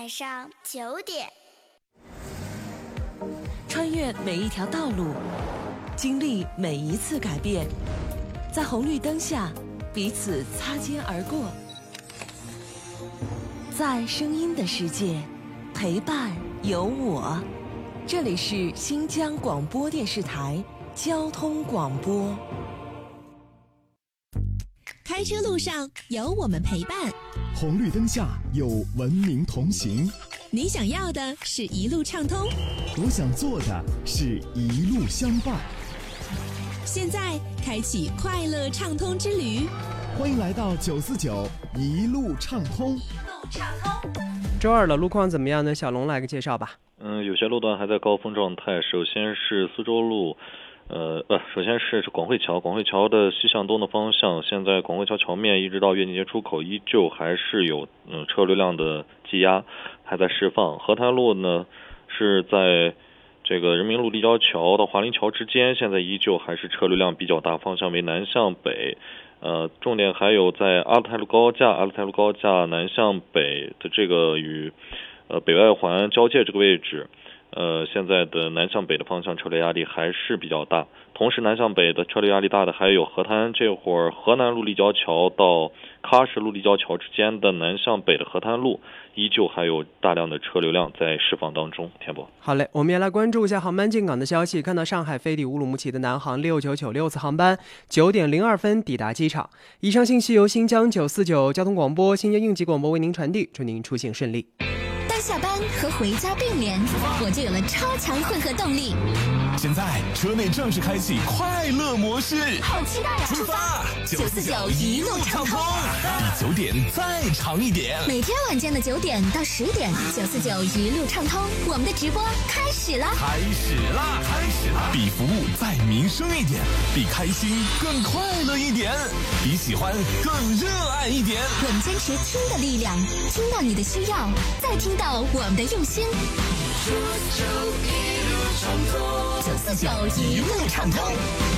上9点， 穿越每一条道路，经历每一次改变，在红绿灯下彼此擦肩而过，在声音的世界陪伴有我。这里是新疆广播电视台交通广播。 开车路上有我们陪伴， 红绿灯下有文明同行。 你想要的是一路畅通， 我想做的是一路相伴。 现在开启快乐畅通之旅， 欢迎来到949一路畅通。 周二的路况怎么样呢？小龙来个介绍吧。 有些路段还在高峰状态。首先是苏州路，首先是广汇桥，广汇桥的西向东的方向，现在广汇桥桥面一直到越境街出口依旧还是有车流量的积压，还在释放。河滩路呢是在这个人民路立交桥到华林桥之间，现在依旧还是车流量比较大，方向为南向北。重点还有在阿勒泰路高架南向北的这个与北外环交界这个位置，现在的南向北的方向车流压力还是比较大。同时南向北的车流压力大的还有河滩，这会儿河南路立交桥到喀什路立交桥之间的南向北的河滩路依旧还有大量的车流量在释放当中。田博， 好嘞，我们也来关注一下航班进港的消息。看到上海飞抵乌鲁木齐的南航6996次航班9点02分抵达机场。以上信息由新疆949交通广播、新疆应急广播为您传递，祝您出行顺利。 当下班和回家并联，我就有了超强混合动力。 现在车内正式开启快乐模式， 好期待啊！ 出发！949一路畅通，比9点再长一点。 每天晚间的9点到10点，949一路畅通，我们的直播开始啦！ 比服务再民生一点，比开心更快乐一点，比喜欢更热爱一点。 我们坚持听的力量，听到你的需要，再听到我们的用心。949一路畅通。